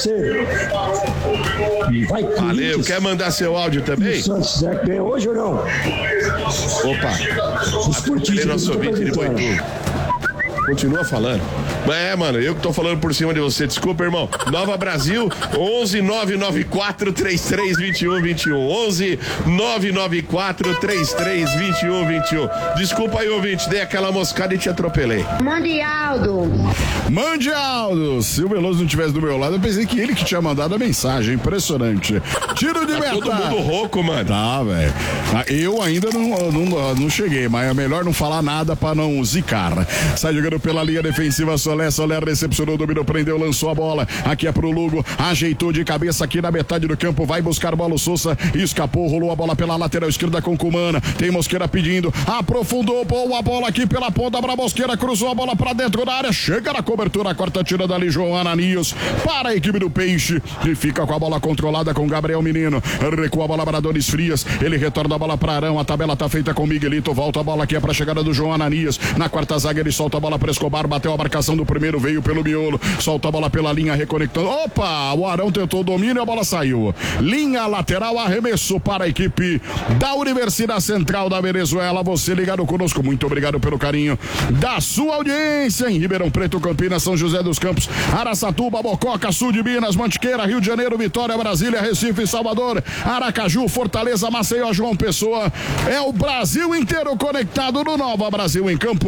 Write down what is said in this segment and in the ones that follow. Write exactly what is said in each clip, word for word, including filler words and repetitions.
você. E vai Valeu, quer mandar seu áudio também? O Santos ganha hoje ou não? Opa, ele é nosso ouvinte de Boituva. Continua falando. É, mano, eu que tô falando por cima de você. Desculpa, irmão. Nova Brasil, onze nove nove quatro três três dois um dois um. onze nove nove quatro três três dois um dois um. Desculpa aí, ouvinte, dei aquela moscada e te atropelei. Mande Aldo. Mande Aldo. Se o Veloso não tivesse do meu lado, eu pensei que ele que tinha mandado a mensagem. Impressionante. Tiro de tá meta. Todo mundo rouco, mano. Tá, velho. Eu ainda não, não, não cheguei, mas é melhor não falar nada pra não zicar. Sai jogando pela linha defensiva, Solé, Solé recepcionou, dominou, prendeu, lançou a bola, aqui é pro Lugo, ajeitou de cabeça aqui na metade do campo, vai buscar bola o Sousa, escapou, rolou a bola pela lateral esquerda com Cumana, tem Mosqueira pedindo, aprofundou, boa bola aqui pela ponta pra Mosqueira, cruzou a bola pra dentro da área, chega na cobertura, a quarta tira dali, João Ananias, para a equipe do Peixe, e fica com a bola controlada com Gabriel Menino, recua a bola para Donis Frias, ele retorna a bola pra Arão, a tabela tá feita com Miguelito, volta a bola aqui é pra chegada do João Ananias, na quarta zaga ele solta a bola para Escobar, bateu a marcação do primeiro, veio pelo miolo, solta a bola pela linha, reconectando, opa, o Arão tentou o domínio e a bola saiu, linha lateral, arremesso para a equipe da Universidade Central da Venezuela, você ligado conosco, muito obrigado pelo carinho da sua audiência em Ribeirão Preto, Campinas, São José dos Campos, Araçatuba, Mococa, Sul de Minas, Mantiqueira, Rio de Janeiro, Vitória, Brasília, Recife, Salvador, Aracaju, Fortaleza, Maceió, João Pessoa, é o Brasil inteiro conectado no Nova Brasil em Campo.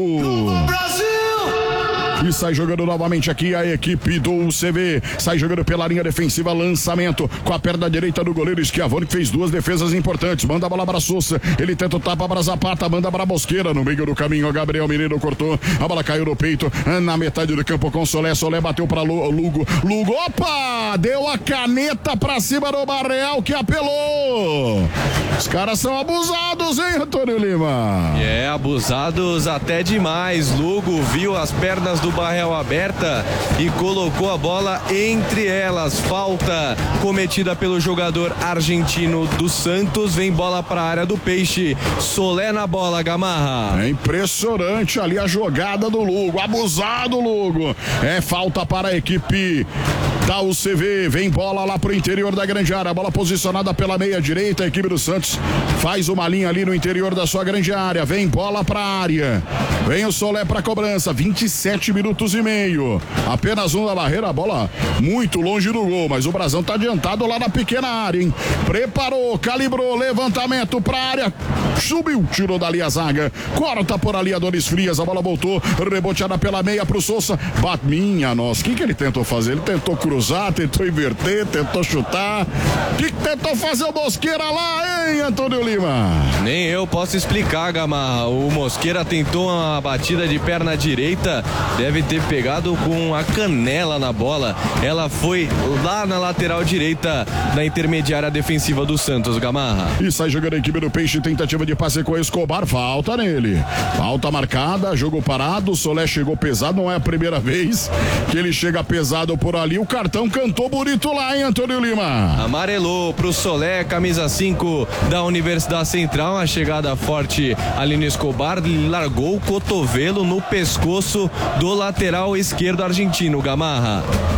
E sai jogando novamente aqui a equipe do C V. Sai jogando pela linha defensiva, lançamento com a perna direita do goleiro Schiavone, que fez duas defesas importantes. Manda a bola para Sousa. Ele tenta o tapa para Zapata, manda para Mosqueira. No meio do caminho, Gabriel Menino cortou. A bola caiu no peito, na metade do campo com Solé. Solé bateu para Lugo. Lugo, opa! Deu a caneta para cima do Barreal, que apelou. Os caras são abusados, hein, Antônio Lima? É, abusados até demais. Lugo viu as pernas do Barreal aberta e colocou a bola entre elas. Falta cometida pelo jogador argentino do Santos. Vem bola para a área do Peixe. Solé na bola, Gamarra. É impressionante ali a jogada do Lugo. Abusado, Lugo. É falta para a equipe da U C V. Vem bola lá pro interior da grande área. A bola posicionada pela meia direita. A equipe do Santos faz uma linha ali no interior da sua grande área. Vem bola para a área. Vem o Solé para cobrança. vinte e sete minutos e meio. Apenas um da barreira. A bola muito longe do gol. Mas o Brasão tá adiantado lá na pequena área, hein? Preparou, calibrou, levantamento pra área. Subiu, tirou dali a zaga. Corta por ali a Donis Frias. A bola voltou. Reboteada pela meia pro Sousa. Bate, minha nossa. O que, que ele tentou fazer? Ele tentou cruzar, tentou inverter, tentou chutar. O que, que tentou fazer o Mosqueira lá, hein, Antônio Lima? Nem eu posso explicar, Gamarra. O Mosqueira tentou uma batida de perna direita. Deve ter pegado com a canela na bola. Ela foi lá na lateral direita da intermediária defensiva do Santos, Gamarra. E sai jogando a equipe do Peixe. Tentativa de passe com o Escobar. Falta nele. Falta marcada. Jogo parado. O Solé chegou pesado. Não é a primeira vez que ele chega pesado por ali. O cartão cantou bonito lá, hein, Antônio Lima? Amarelou pro Solé, camisa cinco da Universidade Central. Uma chegada forte ali no Escobar. Largou o cotovelo no pescoço do lateral esquerdo argentino, Gamarra.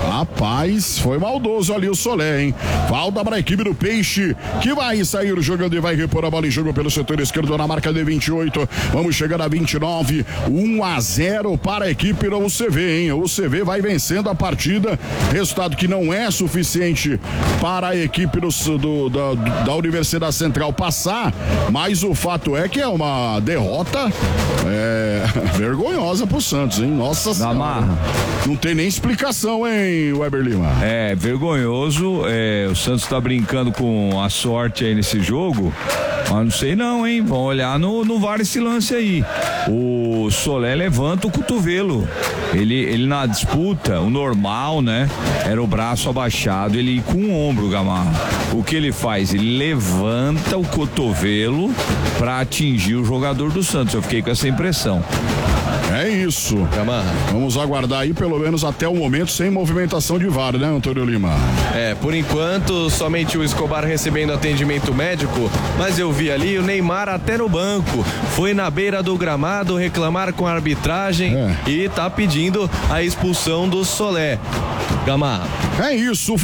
Rapaz, foi maldoso ali o Solé, hein? Falta para a equipe do Peixe, que vai sair jogando e vai repor a bola em jogo pelo setor esquerdo na marca de vinte e oito. Vamos chegar a vinte e nove. um a zero para a equipe do U C V, hein? O U C V vai vencendo a partida. Resultado que não é suficiente para a equipe do, do, da, da Universidade Central passar, mas o fato é que é uma derrota é, vergonhosa pro Santos, hein? Nossa Senhora. Não tem nem explicação, hein, Weber Lima? É, vergonhoso. É, o Santos tá brincando com a sorte aí nesse jogo. Mas não sei não, hein? Vamos olhar no, no V A R esse lance aí. O Solé levanta o cotovelo. Ele, ele na disputa, o normal, né? Era o braço abaixado, ele ia com o ombro, Gamarra. O que ele faz? Ele levanta o cotovelo para atingir o jogador do Santos. Eu fiquei com essa impressão. É isso. Gamarra. Vamos aguardar aí pelo menos até o momento sem movimentação de V A R, né, Antônio Lima? É, por enquanto somente o Escobar recebendo atendimento médico, mas eu vi ali o Neymar até no banco, foi na beira do gramado reclamar com a arbitragem é. e tá pedindo a expulsão do Solé. Gamarra. É isso.